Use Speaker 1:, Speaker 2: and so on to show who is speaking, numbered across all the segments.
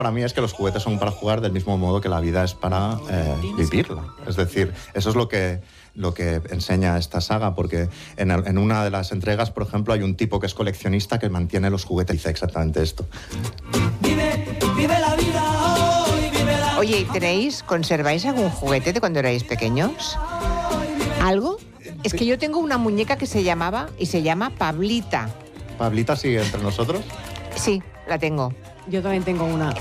Speaker 1: Para mí es que los juguetes son para jugar del mismo modo que la vida es para vivirla. Es decir, eso es lo que enseña esta saga, porque en una de las entregas, por ejemplo, hay un tipo que es coleccionista que mantiene los juguetes y dice exactamente esto.
Speaker 2: Vive la vida hoy, vive la vida.
Speaker 3: Oye, ¿conserváis algún juguete de cuando erais pequeños? ¿Algo? Es que yo tengo una muñeca que se llama Pablita.
Speaker 1: ¿Pablita sigue entre nosotros?
Speaker 3: Sí, la tengo.
Speaker 4: Yo también tengo una.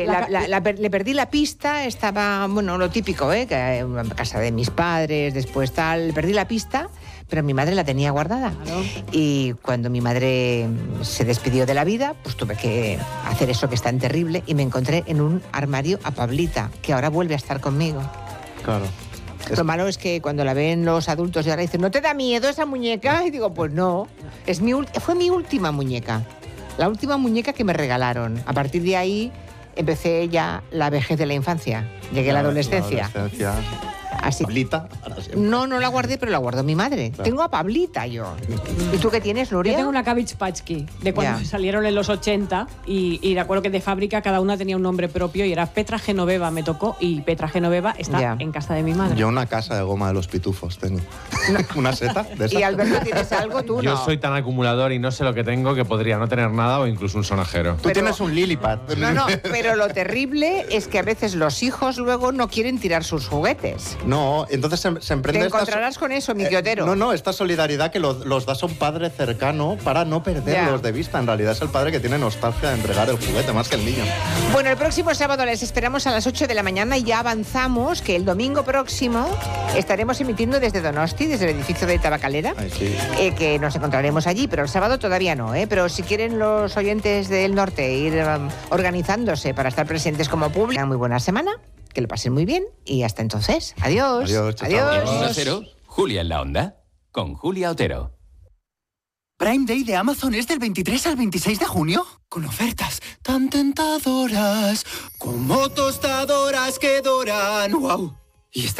Speaker 3: Le perdí la pista, estaba, bueno, lo típico, que en casa de mis padres, después tal, le perdí la pista, pero mi madre la tenía guardada.
Speaker 4: Claro.
Speaker 3: Y cuando mi madre se despidió de la vida, pues tuve que hacer eso que es tan terrible y me encontré en un armario a Pablita, que ahora vuelve a estar conmigo.
Speaker 1: Claro.
Speaker 3: Lo malo es que cuando la ven los adultos y ahora dicen, ¿no te da miedo esa muñeca? Y digo, pues no, fue mi última muñeca. La última muñeca que me regalaron. A partir de ahí empecé ya la vejez de la infancia. Llegué a la adolescencia. Así.
Speaker 1: Pablita, para siempre.
Speaker 3: No la guardé, pero la guardó mi madre. Claro. Tengo a Pablita yo. ¿Y tú qué tienes, Nuria?
Speaker 4: Yo tengo una Cabbage Patch Kid, de cuando salieron en los 80 y recuerdo que de fábrica cada una tenía un nombre propio y era Petra Genoveva, me tocó, y Petra Genoveva está en casa de mi madre.
Speaker 1: Yo una casa de goma de los pitufos tengo. ¿Una seta de esas?
Speaker 3: ¿Y Alberto tienes algo? Tú
Speaker 5: Yo
Speaker 3: no.
Speaker 5: soy tan acumulador y no sé lo que tengo que podría no tener nada o incluso un sonajero.
Speaker 1: Tú tienes un Lilipad.
Speaker 3: No, pero lo terrible es que a veces los hijos luego no quieren tirar sus juguetes.
Speaker 1: No, entonces se emprende.
Speaker 3: Te encontrarás con eso, mi quiotero.
Speaker 1: No, esta solidaridad que los das a un padre cercano para no perderlos de vista. En realidad es el padre que tiene nostalgia de entregar el juguete más que el niño.
Speaker 3: Bueno, el próximo sábado les esperamos a las 8 de la mañana y ya avanzamos que el domingo próximo estaremos emitiendo desde Donosti, desde el edificio de Tabacalera, que nos encontraremos allí, pero el sábado todavía no, Pero si quieren los oyentes del norte ir organizándose para estar presentes como público, muy buena semana. Que lo pasen muy bien y hasta entonces. Adiós.
Speaker 1: Adiós.
Speaker 6: En Onda Cero, Julia en la Onda, con Julia Otero.
Speaker 2: Prime Day de Amazon es del 23 al 26 de junio, con ofertas tan tentadoras como tostadoras que doran. ¡Wow! Y esta